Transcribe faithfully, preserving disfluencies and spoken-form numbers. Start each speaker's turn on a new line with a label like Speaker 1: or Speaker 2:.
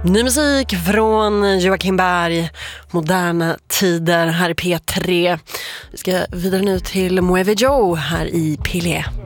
Speaker 1: Ny musik från Joakim Berg, Moderna tider här i P tre. Vi ska vidare nu till Moeve Joe här i P tre.